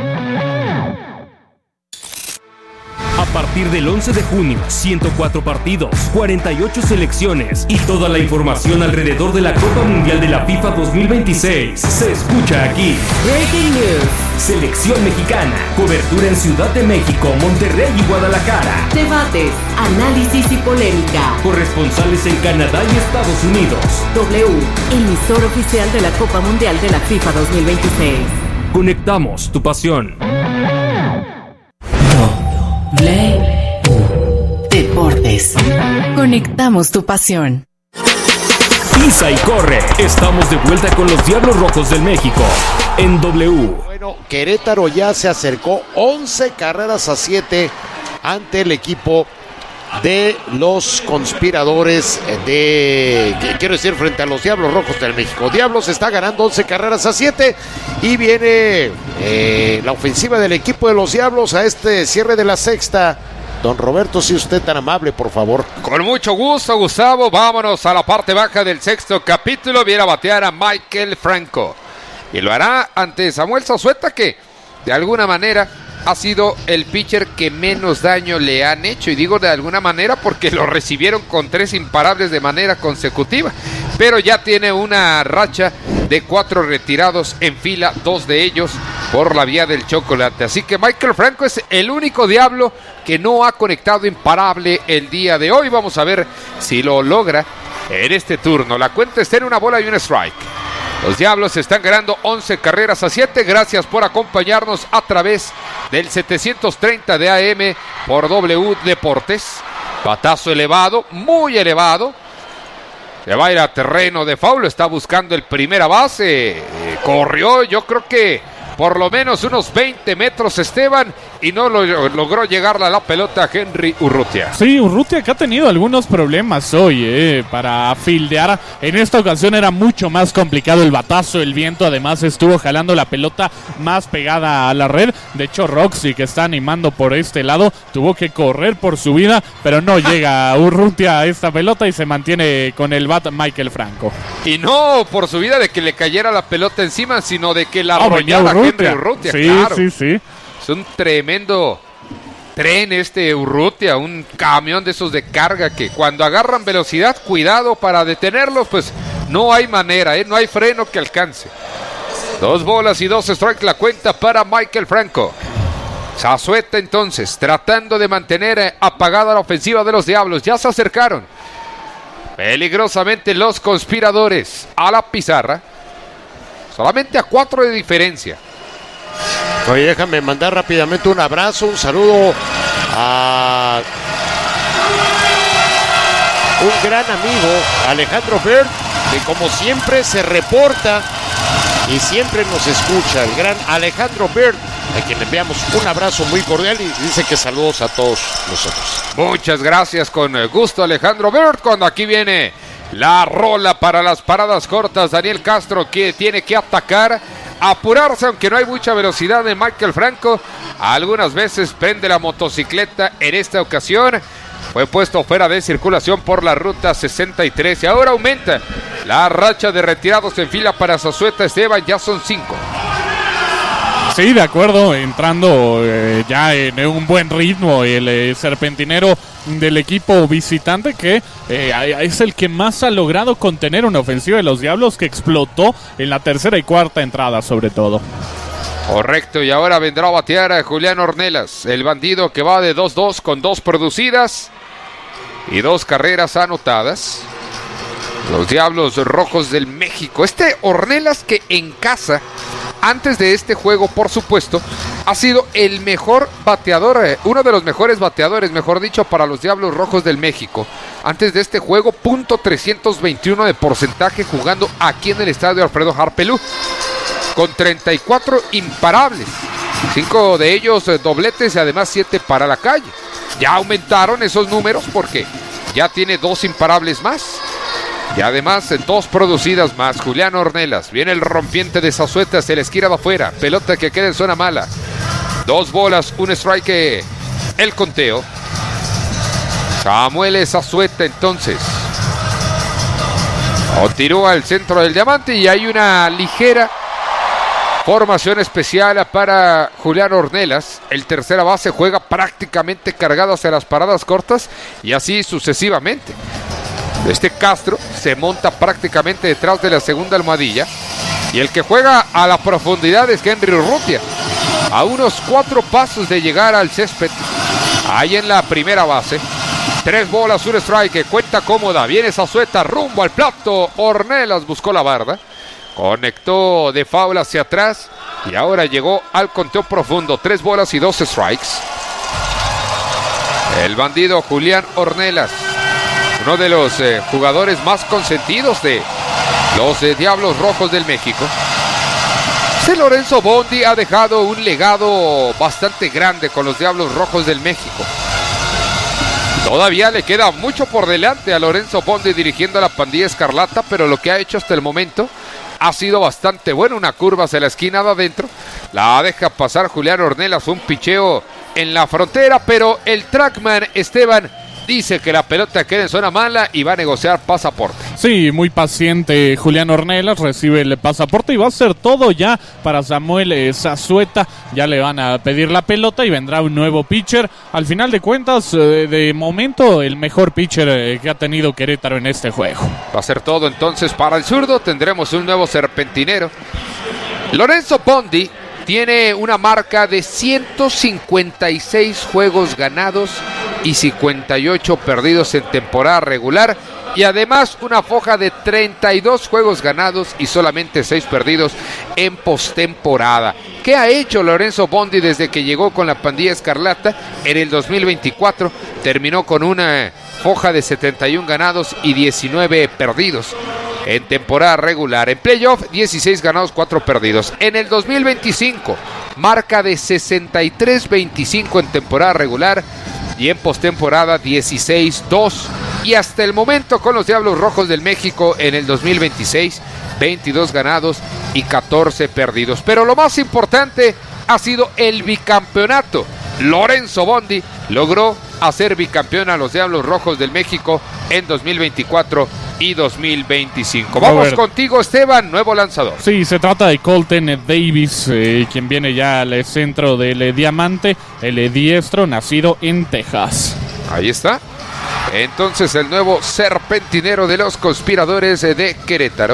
A partir del 11 de junio, 104 partidos, 48 selecciones y toda la información alrededor de la Copa Mundial de la FIFA 2026 se escucha aquí. Breaking News. Selección mexicana, cobertura en Ciudad de México, Monterrey y Guadalajara. Debates, análisis y polémica. Corresponsales en Canadá y Estados Unidos. W, emisor oficial de la Copa Mundial de la FIFA 2026. Conectamos tu pasión. Deportes. Conectamos tu pasión. Pisa y corre. Estamos de vuelta con los Diablos Rojos del México en W. Bueno, Querétaro ya se acercó 11-7 ante el equipo de los Conspiradores quiero decir, frente a los Diablos Rojos del México. Diablos está ganando 11-7 y viene la ofensiva del equipo de los Diablos a este cierre de la sexta. Don Roberto, si usted tan amable, por favor. Con mucho gusto, Gustavo. Vámonos a la parte baja del sexto capítulo. Viene a batear a Michael Franco. Y lo hará ante Samuel Zazueta, que de alguna manera ha sido el pitcher que menos daño le han hecho, y digo de alguna manera porque lo recibieron con 3 imparables de manera consecutiva, pero ya tiene una racha de 4 retirados en fila, 2 de ellos por la vía del chocolate. Así que Michael Franco es el único diablo que no ha conectado imparable el día de hoy. Vamos a ver si lo logra en este turno. La cuenta está en 1 bola y 1 strike. Los Diablos están ganando 11 carreras a 7. Gracias por acompañarnos a través del 730 de AM por W Deportes. Batazo elevado, muy elevado. Se va a ir a terreno de foul. Está buscando el primera base. Corrió, yo creo que por lo menos unos 20 metros Esteban, y no logró llegarle a la pelota a Henry Urrutia. Sí, Urrutia que ha tenido algunos problemas hoy para fildear. En esta ocasión era mucho más complicado el batazo, el viento además estuvo jalando la pelota más pegada a la red. De hecho Roxy, que está animando por este lado, tuvo que correr por su vida, pero no llega Urrutia a esta pelota y se mantiene con el bat Michael Franco. Y no por su vida de que le cayera la pelota encima, sino de que la arrollara Henry Urrutia. Sí, claro. sí. Es un tremendo tren Urrutia, un camión de esos de carga que cuando agarran velocidad, cuidado para detenerlos, pues no hay manera, no hay freno que alcance. 2 bolas y 2 strikes la cuenta para Michael Franco. Zazueta entonces, tratando de mantener apagada la ofensiva de los Diablos. Ya se acercaron peligrosamente los conspiradores a la pizarra. Solamente a 4 de diferencia. Oye, déjame mandar rápidamente un abrazo, un saludo a un gran amigo, Alejandro Bird, que como siempre se reporta y siempre nos escucha, el gran Alejandro Bird, a quien le enviamos un abrazo muy cordial y dice que saludos a todos nosotros. Muchas gracias, con gusto, Alejandro Bird. Cuando aquí viene la rola para las paradas cortas, Daniel Castro, que tiene que atacar, apurarse, aunque no hay mucha velocidad de Michael Franco. Algunas veces prende la motocicleta. En esta ocasión fue puesto fuera de circulación por la ruta 63 y ahora aumenta la racha de retirados en fila para Zazueta. Esteban, ya son 5. Sí, de acuerdo, entrando ya en un buen ritmo el serpentinero del equipo visitante, que es el que más ha logrado contener una ofensiva de los Diablos, que explotó en la tercera y cuarta entrada sobre todo. Correcto, y ahora vendrá a batear a Julián Ornelas, el bandido que va de 2-2 con 2 producidas y 2 carreras anotadas. Los Diablos Rojos del México. Ornelas, que en casa, antes de este juego, por supuesto, ha sido el mejor bateador, uno de los mejores bateadores, mejor dicho, para los Diablos Rojos del México. Antes de este juego, .321 de porcentaje jugando aquí en el estadio Alfredo Harpelú, con 34 imparables, 5 de ellos dobletes y además 7 para la calle. Ya aumentaron esos números porque ya tiene 2 imparables más. Y además 2 producidas más. Julián Ornelas. Viene el rompiente de Zazueta. Se le esquina de afuera. Pelota que queda en zona mala. 2 bolas, 1 strike. El conteo. Samuel Zazueta entonces. Continúa el centro del diamante y hay una ligera formación especial para Julián Ornelas. El tercera base juega prácticamente cargado hacia las paradas cortas y así sucesivamente. Castro se monta prácticamente detrás de la segunda almohadilla y el que juega a la profundidad es Henry Urrutia, a unos 4 pasos de llegar al césped. Ahí en la primera base, 3 bolas, 1 strike, cuenta cómoda. Viene Zazueta rumbo al plato. Ornelas buscó la barda, conectó de foul hacia atrás y ahora llegó al conteo profundo. 3 bolas y 2 strikes. El bandido Julián Ornelas, uno de los jugadores más consentidos de los Diablos Rojos del México. Lorenzo Bondi ha dejado un legado bastante grande con los Diablos Rojos del México. Todavía le queda mucho por delante a Lorenzo Bondi dirigiendo a la pandilla escarlata, pero lo que ha hecho hasta el momento ha sido bastante bueno. Una curva hacia la esquina de adentro, la deja pasar Julián Ornelas, un picheo en la frontera, pero el trackman Esteban dice que la pelota queda en zona mala y va a negociar pasaporte. Sí, muy paciente Julián Ornelas, recibe el pasaporte y va a hacer todo ya para Samuel Zazueta. Ya le van a pedir la pelota y vendrá un nuevo pitcher. Al final de cuentas, de momento, el mejor pitcher que ha tenido Querétaro en este juego. Va a ser todo entonces para el zurdo. Tendremos un nuevo serpentinero. Lorenzo Bondi tiene una marca de 156 juegos ganados y 58 perdidos en temporada regular. Y además una foja de 32 juegos ganados y solamente 6 perdidos en postemporada. ¿Qué ha hecho Lorenzo Bondi desde que llegó con la pandilla escarlata? En el 2024 terminó con una foja de 71 ganados y 19 perdidos en temporada regular. En playoff, 16 ganados, 4 perdidos. En el 2025, marca de 63-25 en temporada regular y en postemporada 16-2. Y hasta el momento con los Diablos Rojos del México en el 2026, 22 ganados y 14 perdidos. Pero lo más importante ha sido el bicampeonato. Lorenzo Bondi logró hacer bicampeón a los Diablos Rojos del México en 2024 y 2025. Vamos contigo, Esteban, nuevo lanzador. Sí, se trata de Colton Davis, quien viene ya al centro del diamante, el diestro, nacido en Texas. Ahí está. Entonces el nuevo serpentinero de los Conspiradores de Querétaro.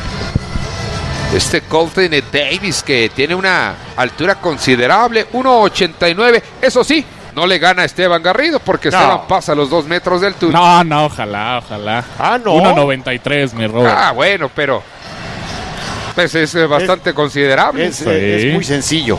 Colton Davis, que tiene una altura considerable, 1.89. Eso sí, no le gana a Esteban Garrido, porque Esteban pasa los 2 metros de altura. No, ojalá. Ah, no. 1.93, mi Robert. Ah, bueno, pero pues es bastante considerable. Es muy sencillo.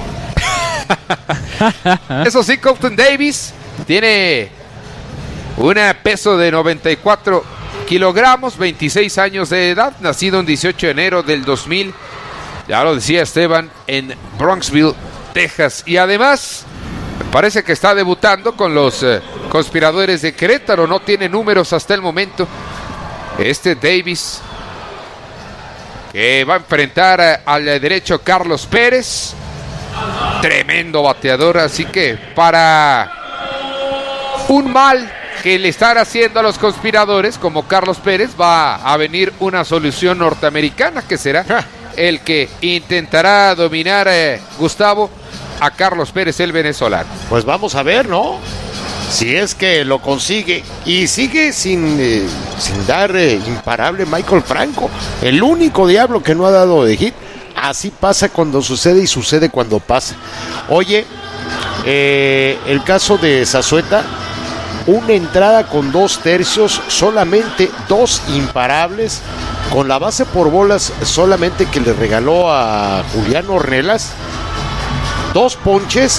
Eso sí, Colton Davis tiene un peso de 94 kilogramos, 26 años de edad, nacido el 18 de enero del 2000, ya lo decía Esteban, en Bronxville, Texas. Y además, parece que está debutando con los Conspiradores de Querétaro, no tiene números hasta el momento. Davis, que va a enfrentar al derecho Carlos Pérez, tremendo bateador, así que para un mal que le están haciendo a los Conspiradores, como Carlos Pérez, va a venir una solución norteamericana, que será el que intentará dominar Gustavo a Carlos Pérez, el venezolano. Pues vamos a ver, ¿no? Si es que lo consigue. Y sigue sin dar imparable Michael Franco, el único diablo que no ha dado de hit. Así pasa cuando sucede y sucede cuando pasa. Oye, el caso de Zazueta, una entrada con 2 tercios, solamente 2 imparables, con la base por bolas solamente que le regaló a Julián Ornelas, 2 ponches,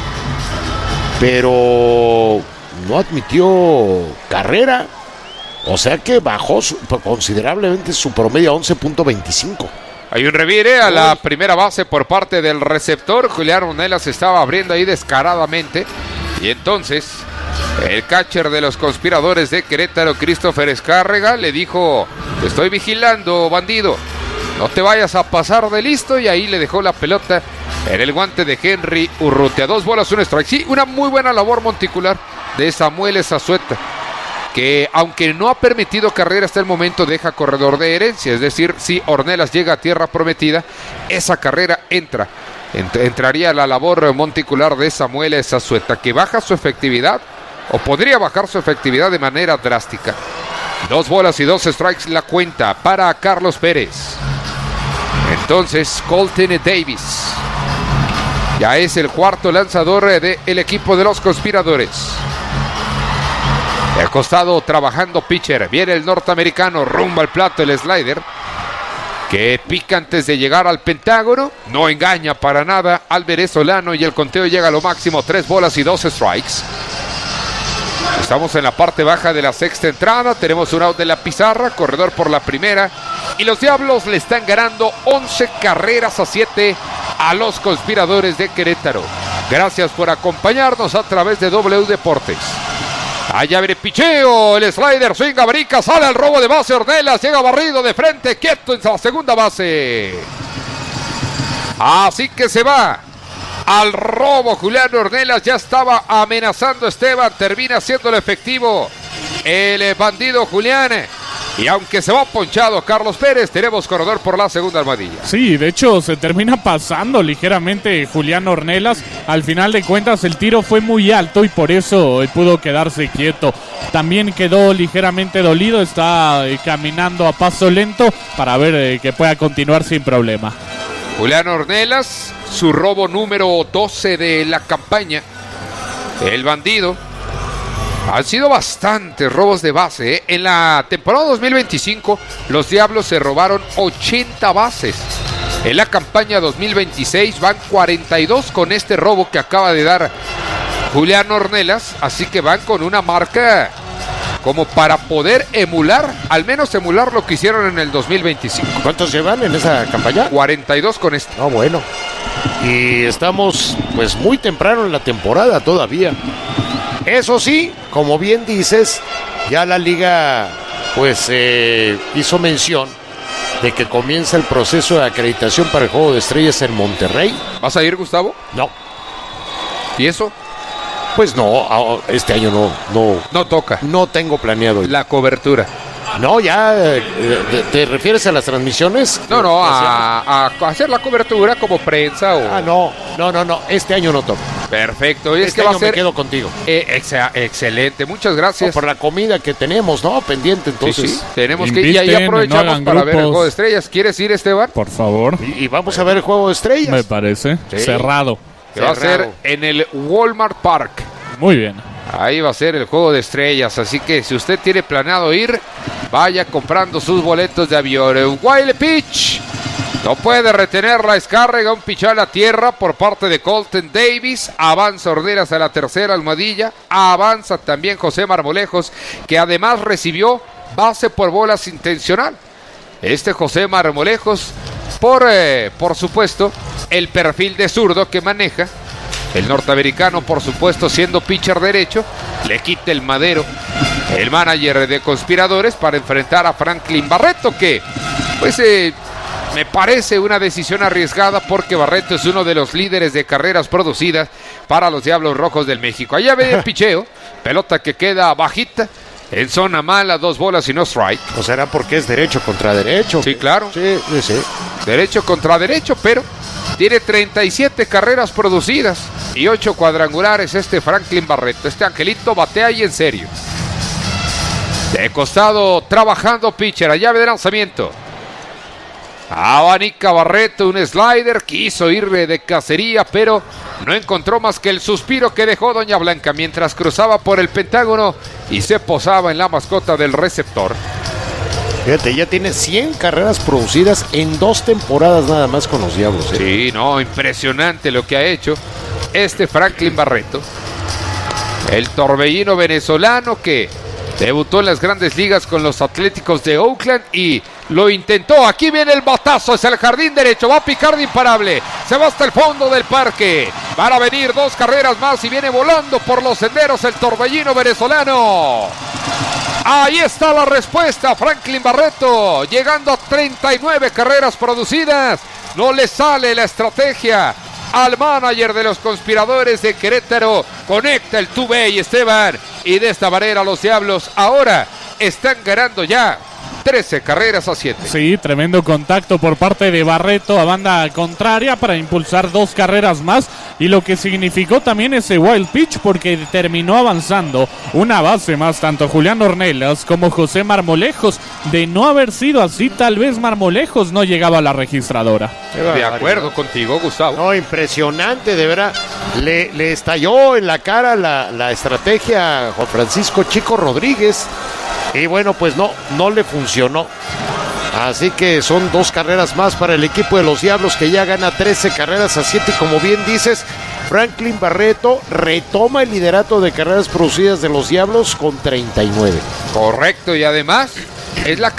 pero no admitió carrera, o sea que bajó considerablemente su promedio a 11.25. Hay un revire a la primera base por parte del receptor. Julián Ornelas estaba abriendo ahí descaradamente, y entonces el catcher de los Conspiradores de Querétaro, Christopher Escárrega, le dijo: te estoy vigilando, bandido, no te vayas a pasar de listo, y ahí le dejó la pelota en el guante de Henry Urrutia. 2 bolas, 1 strike. Sí, una muy buena labor monticular de Samuel Zazueta, que aunque no ha permitido carrera hasta el momento, deja corredor de herencia. Es decir, si Ornelas llega a tierra prometida, esa carrera entraría la labor monticular de Samuel Zazueta, que baja su efectividad, o podría bajar su efectividad de manera drástica. 2 bolas y 2 strikes la cuenta para Carlos Pérez. Entonces Colton Davis ya es el cuarto lanzador del equipo de los Conspiradores. De costado trabajando pitcher, viene el norteamericano, rumbo al plato el slider, que pica antes de llegar al pentágono, no engaña para nada al venezolano, y el conteo llega a lo máximo, 3 bolas y 2 strikes. Estamos en la parte baja de la 6ª entrada, tenemos un out de la pizarra, corredor por la primera, y los Diablos le están ganando 11 carreras a 7 a los Conspiradores de Querétaro. Gracias por acompañarnos a través de W Deportes. Allá viene picheo, el slider, swinga, brinca, sale al robo de base, Ornelas, llega barrido de frente, quieto en la segunda base. Así que se va al robo. Julián Ornelas ya estaba amenazando a Esteban, termina haciéndolo efectivo el bandido Julián. Y aunque se va ponchado Carlos Pérez, tenemos corredor por la segunda almohadilla. Sí, de hecho se termina pasando ligeramente Julián Ornelas. Al final de cuentas el tiro fue muy alto y por eso pudo quedarse quieto. También quedó ligeramente dolido, está caminando a paso lento para ver que pueda continuar sin problema. Julián Ornelas, su robo número 12 de la campaña. El bandido. Han sido bastantes robos de base, ¿eh? En la temporada 2025, los Diablos se robaron 80 bases. En la campaña 2026 van 42 con este robo que acaba de dar Julián Ornelas. Así que van con una marca como para poder emular, al menos emular lo que hicieron en el 2025. ¿Cuántos llevan en esa campaña? 42 con este. No, bueno. Y estamos pues muy temprano en la temporada todavía. Eso sí, como bien dices, ya la liga pues hizo mención de que comienza el proceso de acreditación para el Juego de Estrellas en Monterrey. ¿Vas a ir, Gustavo? No. ¿Y eso? Pues no, este año no toca. No tengo planeado ir. La cobertura. No, ya, ¿te refieres a las transmisiones? No, a hacer la cobertura como prensa o... No, este año no toca. Perfecto, y este es que año va a ser... me quedo contigo. Excelente, muchas gracias. Por la comida que tenemos, ¿no? Pendiente, entonces. Sí, tenemos que ir y ahí aprovechamos para ver el Juego de Estrellas. ¿Quieres ir, Esteban? Por favor. Y vamos a ver el Juego de Estrellas. Me parece. Sí. Cerrado. Que va a ser en el Walmart Park. Muy bien. Ahí va a ser el Juego de Estrellas, así que si usted tiene planeado ir, vaya comprando sus boletos de avión. Un wild pitch, no puede retener la descarga, un pitch a la tierra por parte de Colton Davis. Avanza Ornelas a la tercera almohadilla, avanza también José Marmolejos, que además recibió base por bolas intencional. José Marmolejos, por supuesto, el perfil de zurdo que maneja. El norteamericano, por supuesto, siendo pitcher derecho, le quita el madero el manager de Conspiradores para enfrentar a Franklin Barreto, que pues me parece una decisión arriesgada porque Barreto es uno de los líderes de carreras producidas para los Diablos Rojos del México. Allá ve el picheo, pelota que queda bajita, en zona mala, 2 bolas y no strike. ¿O será porque es derecho contra derecho? Sí, claro. Sí. Derecho contra derecho, pero tiene 37 carreras producidas y 8 cuadrangulares Franklin Barreto. Angelito batea y en serio. De costado trabajando pitcher, a llave de lanzamiento. Abanica Barreto, un slider, quiso ir de cacería, pero no encontró más que el suspiro que dejó Doña Blanca mientras cruzaba por el Pentágono y se posaba en la mascota del receptor. Fíjate, ya tiene 100 carreras producidas en 2 temporadas nada más con los Diablos. Sí, impresionante lo que ha hecho Franklin Barreto. El torbellino venezolano que debutó en las Grandes Ligas con los Atléticos de Oakland y lo intentó. Aquí viene el batazo, es el jardín derecho, va a picar de imparable, se va hasta el fondo del parque. Van a venir 2 carreras más y viene volando por los senderos el torbellino venezolano. Ahí está la respuesta, Franklin Barreto, llegando a 39 carreras producidas. No le sale la estrategia al manager de los Conspiradores de Querétaro. Conecta el two-way, Esteban, y de esta manera los Diablos ahora están ganando ya 13 carreras a 7. Sí, tremendo contacto por parte de Barreto a banda contraria para impulsar 2 carreras más, y lo que significó también ese wild pitch porque terminó avanzando una base más tanto Julián Ornelas como José Marmolejos. De no haber sido así, tal vez Marmolejos no llegaba a la registradora. De acuerdo contigo, Gustavo. No, impresionante, de verdad. Le estalló en la cara la estrategia a Juan Francisco Chico Rodríguez. Y bueno, pues no le funcionó. Así que son 2 carreras más para el equipo de los Diablos, que ya gana 13 carreras a 7. Y como bien dices, Franklin Barreto retoma el liderato de carreras producidas de los Diablos con 39. Correcto, y además es las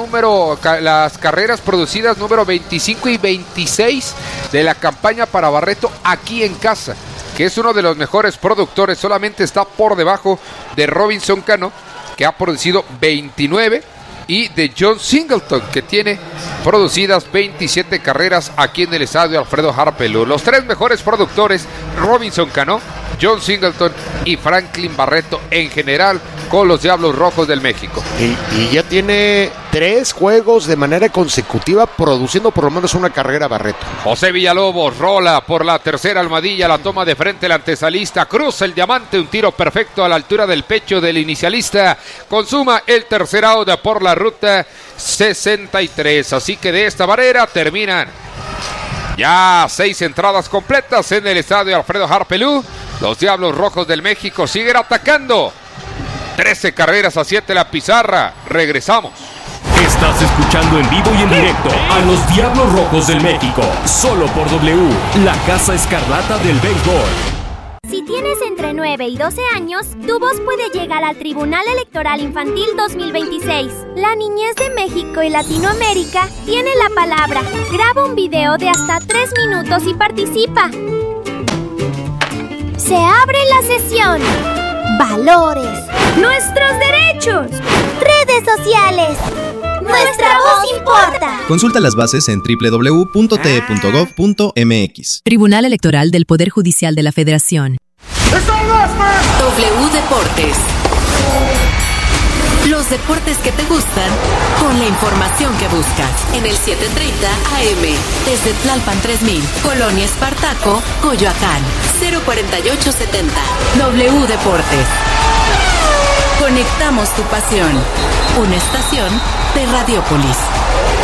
carreras producidas número 25 y 26 de la campaña para Barreto aquí en casa, que es uno de los mejores productores. Solamente está por debajo de Robinson Cano, que ha producido 29, y de John Singleton, que tiene producidas 27 carreras aquí en el estadio Alfredo Harpelú. Los tres mejores productores, Robinson Cano, John Singleton y Franklin Barreto en general con los Diablos Rojos del México. Y ya tiene 3 juegos de manera consecutiva produciendo por lo menos una carrera Barreto. José Villalobos rola por la tercera almohadilla, la toma de frente el antesalista, cruza el diamante, un tiro perfecto a la altura del pecho del inicialista, consuma el tercer out por la ruta 63, así que de esta manera terminan ya 6 entradas completas en el estadio Alfredo Harpelú. Los Diablos Rojos del México siguen atacando. 13 carreras a 7 la pizarra. Regresamos. Estás escuchando en vivo y en directo a los Diablos Rojos del México, solo por W, la Casa Escarlata del Béisbol. Si tienes entre 9 y 12 años, tu voz puede llegar al Tribunal Electoral Infantil 2026. La niñez de México y Latinoamérica tiene la palabra. Graba un video de hasta 3 minutos y participa. Se abre la sesión. Valores. Nuestros derechos. Redes sociales. Nuestra voz importa. Consulta las bases en www.te.gov.mx. Tribunal Electoral del Poder Judicial de la Federación. W Deportes. Los deportes que te gustan con la información que buscas. En el 730 AM. Desde Tlalpan 3000, Colonia Espartaco, Coyoacán. 04870. W Deportes. Conectamos tu pasión. Una estación de Radiopolis.